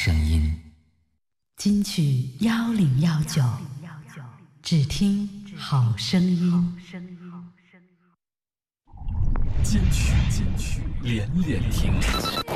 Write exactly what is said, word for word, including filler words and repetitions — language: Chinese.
声音。 金曲幺零幺九，只听好声音。 金曲金曲连连听，